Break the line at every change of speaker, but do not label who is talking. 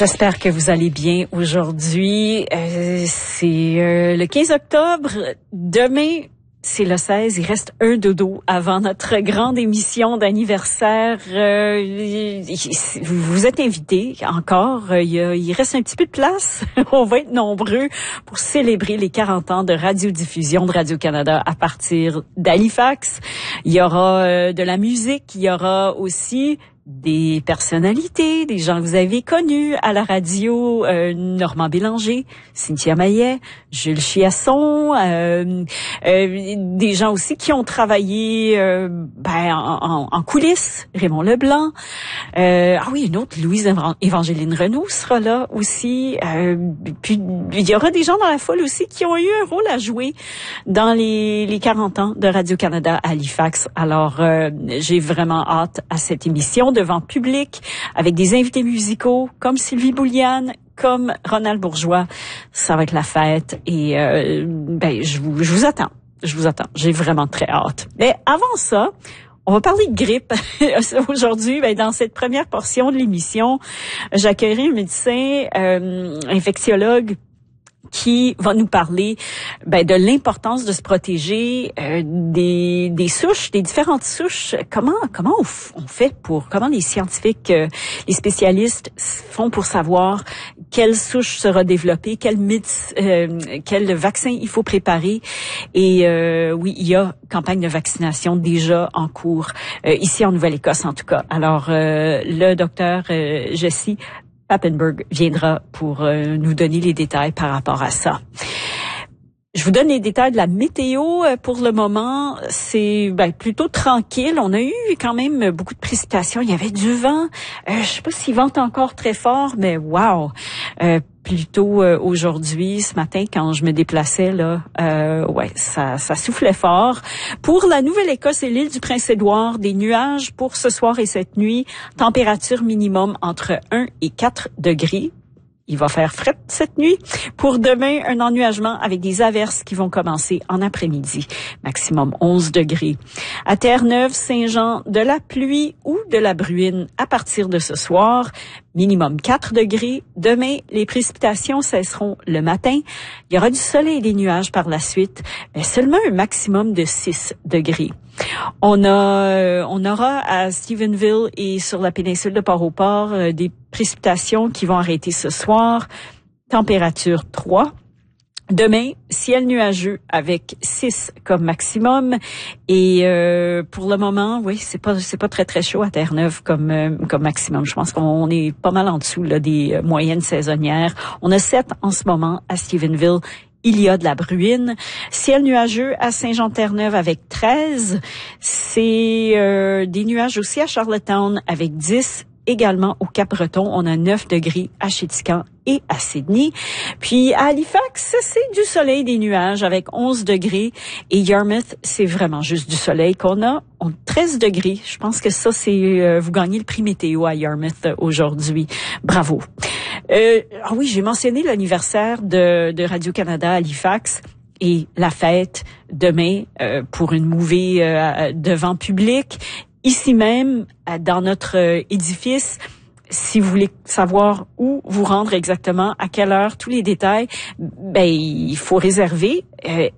J'espère que vous allez bien aujourd'hui. C'est le 15 octobre. Demain, c'est le 16. Il reste un dodo avant notre grande émission d'anniversaire. Vous êtes invités encore. Il reste un petit peu de place. On va être nombreux pour célébrer les 40 ans de radiodiffusion de Radio-Canada à partir d'Halifax. Il y aura de la musique. Il y aura aussi des personnalités, des gens que vous avez connus à la radio, Normand Bélanger, Cynthia Maillet, Jules Chiasson, des gens aussi qui ont travaillé en coulisses, Raymond Leblanc. Oui, une autre, Louise Évangeline Renaud sera là aussi. Puis il y aura des gens dans la foule aussi qui ont eu un rôle à jouer dans les 40 ans de Radio-Canada à Halifax. Alors, j'ai vraiment hâte à cette émission devant public, avec des invités musicaux comme Sylvie Bouliane, comme Ronald Bourgeois. Ça va être la fête et je vous attends. Je vous attends. J'ai vraiment très hâte. Mais avant ça, on va parler de grippe. Aujourd'hui, dans cette première portion de l'émission, j'accueillerai un médecin infectiologue qui va nous parler de l'importance de se protéger des souches, des différentes souches. Comment on fait comment les scientifiques, les spécialistes font pour savoir quelle souche sera développée, quel vaccin il faut préparer. Et oui, il y a campagne de vaccination déjà en cours ici en Nouvelle-Écosse en tout cas. Alors le docteur Jessie Papenburg viendra pour nous donner les détails par rapport à ça. Je vous donne les détails de la météo. Pour le moment, c'est plutôt tranquille. On a eu quand même beaucoup de précipitations. Il y avait du vent. Je sais pas s'il vente encore très fort, mais wow! Plutôt aujourd'hui, ce matin, quand je me déplaçais, ça soufflait fort. Pour la Nouvelle-Écosse et l'île du Prince-Édouard, des nuages pour ce soir et cette nuit. Température minimum entre 1 et 4 degrés. Il va faire fret cette nuit. Pour demain, un ennuagement avec des averses qui vont commencer en après-midi. Maximum 11 degrés. À Terre-Neuve, Saint-Jean, de la pluie ou de la bruine à partir de ce soir. Minimum 4 degrés. Demain, les précipitations cesseront le matin. Il y aura du soleil et des nuages par la suite. Mais seulement un maximum de 6 degrés. On aura à Stephenville et sur la péninsule de Port-au-Port des précipitations qui vont arrêter ce soir. Température 3. Demain, ciel nuageux avec 6 comme maximum. Et pour le moment, oui, c'est pas très très chaud à Terre-Neuve comme maximum. Je pense qu'on est pas mal en dessous des moyennes saisonnières. On a 7 en ce moment à Stephenville. Il y a de la bruine. Ciel nuageux à Saint-Jean-Terre-Neuve avec 13. C'est des nuages aussi à Charlottetown avec 10. Également au Cap-Breton, on a 9 degrés à Chéticamp et à Sydney. Puis à Halifax, c'est du soleil, des nuages avec 11 degrés. Et Yarmouth, c'est vraiment juste du soleil qu'on a. On a 13 degrés. Je pense que ça, c'est vous gagnez le prix météo à Yarmouth aujourd'hui. Bravo. Oui, j'ai mentionné l'anniversaire de Radio-Canada à Halifax. Et la fête demain pour une movie devant public. Ici même, dans notre édifice, si vous voulez savoir où vous rendre exactement, à quelle heure, tous les détails, il faut réserver.